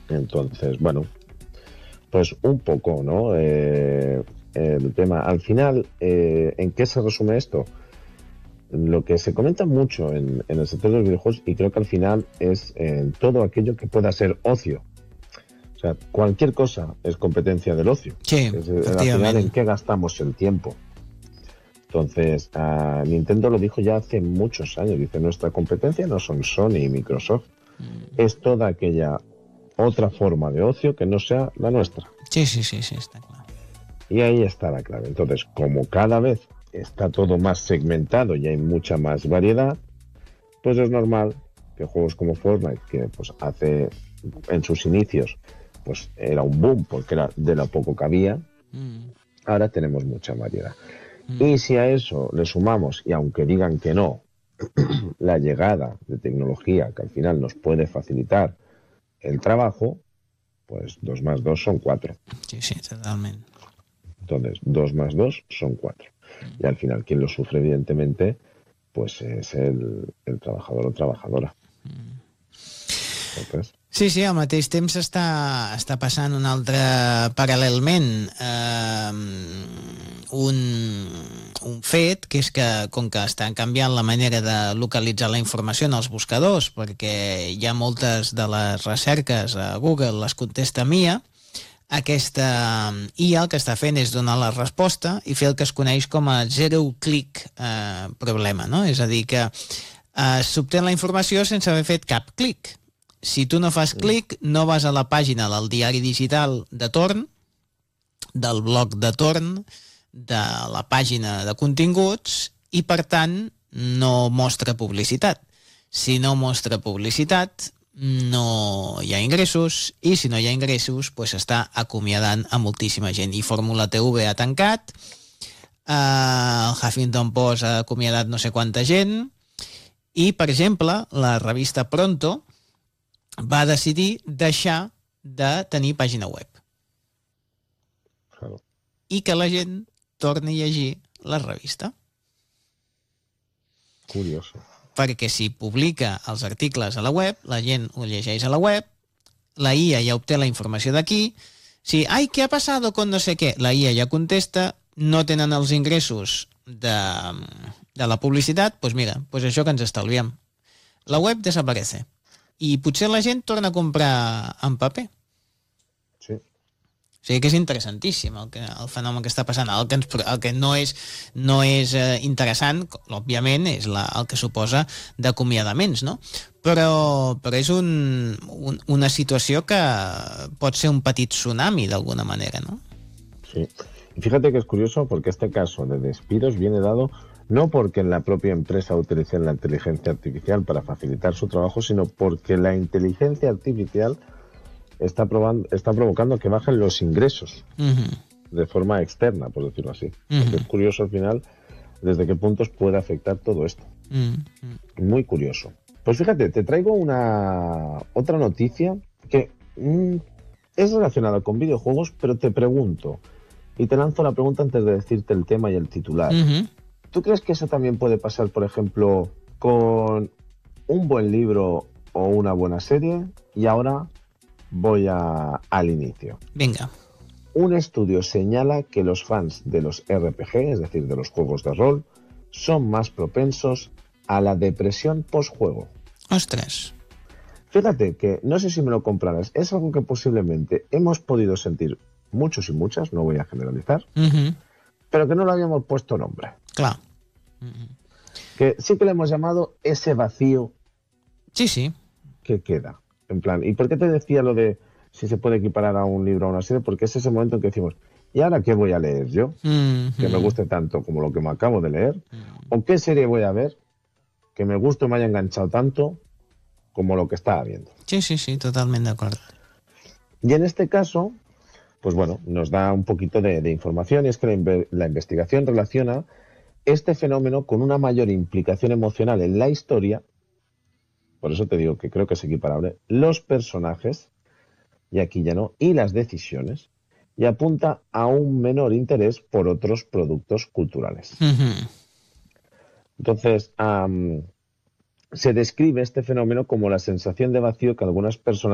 Entonces, bueno, pues un poco, ¿no? El tema. Al final, ¿en qué se resume esto? Lo que se comenta mucho en el sector de los videojuegos, y creo que al final es todo aquello que pueda ser ocio. O sea, cualquier cosa es competencia del ocio. Sí, Al final, ¿en efectivament. qué gastamos el tiempo? Entonces, Nintendo lo dijo ya hace muchos años. Dice, nuestra competencia no son Sony y Microsoft. Es toda aquella otra forma de ocio que no sea la nuestra. Sí, està clar. Y ahí está la clave. Entonces, como cada vez está todo más segmentado y hay mucha más variedad, pues es normal que juegos como Fortnite, que pues hace en sus inicios pues era un boom porque era de lo poco que había, ahora tenemos mucha variedad. Y si a eso le sumamos, y aunque digan que no, la llegada de tecnología que al final nos puede facilitar el trabajo, pues 2 más 2 son 4. Sí, totalment. Entonces, 2 más 2 son 4. Y al final, quien lo sufre, evidentemente, pues es el trabajador o trabajadora. Entonces... Sí, al mateix temps està passant un altre paral·lelment un fet, que és que com que estan canviant la manera de localitzar la informació en els buscadors, perquè hi ha moltes de les recerques a Google les contesta Mia, aquesta IA el que està fent és donar la resposta i fer el que es coneix com a zero click problema, no? És a dir, que s'obté la informació sense haver fet cap clic. Si tu no fas clic, no vas a la pàgina del diari digital de torn, del blog de torn, de la pàgina de continguts, i per tant no mostra publicitat. Si no mostra publicitat, no hi ha ingressos, i si no hi ha ingressos, pues s'està acomiadant a moltíssima gent. I Fórmula TV ha tancat, el Huffington Post ha acomiadat no sé quanta gent, i, per exemple, la revista Pronto va decidir deixar de tenir pàgina web. Claro. I que la gent torni a llegir la revista. Curioso. Perquè si publica els articles a la web, la gent ho llegeix a la web, la IA ja obté la informació d'aquí, si, ai, què ha passat con no sé què, la IA ja contesta, no tenen els ingressos de la publicitat, doncs mira, pues això que ens estalviem. La web desaparece. I potser la gent torna a comprar en paper. Sí. O sigui que és interessantíssim el fenomen que està passant. El que no és interessant, òbviament, és el que suposa d'acomiadaments, no? Però és una situació que pot ser un petit tsunami, d'alguna manera, no? Sí. Y fíjate que es curioso porque este caso de despidos viene dado no porque en la propia empresa utilicen la inteligencia artificial para facilitar su trabajo, sino porque la inteligencia artificial está provocando que bajen los ingresos de forma externa, por decirlo así. Es curioso al final desde qué puntos puede afectar todo esto. Muy curioso. Pues fíjate, te traigo otra noticia que es relacionada con videojuegos, pero te pregunto, y te lanzo la pregunta antes de decirte el tema y el titular. ¿Tú crees que eso también puede pasar, por ejemplo, con un buen libro o una buena serie? Y ahora voy al inicio. Venga. Un estudio señala que los fans de los RPG, es decir, de los juegos de rol, son más propensos a la depresión post-juego. ¡Ostras! Fíjate que, no sé si me lo comprarás, es algo que posiblemente hemos podido sentir muchos y muchas, no voy a generalizar, pero que no le habíamos puesto nombre. Claro. Que sí que le hemos llamado ese vacío. Sí. Que queda. En plan, ¿y por qué te decía lo de si se puede equiparar a un libro o a una serie? Porque es ese momento en que decimos, ¿y ahora qué voy a leer yo? Que me guste tanto como lo que me acabo de leer. ¿O qué serie voy a ver que me guste o me haya enganchado tanto como lo que estaba viendo? Sí, totalmente de acuerdo. Y en este caso, pues bueno, nos da un poquito de información, y es que la investigación relaciona este fenómeno con una mayor implicación emocional en la historia, por eso te digo que creo que es equiparable, los personajes, y aquí ya no, y las decisiones, y apunta a un menor interés por otros productos culturales. Entonces, se describe este fenómeno como la sensación de vacío que algunas personas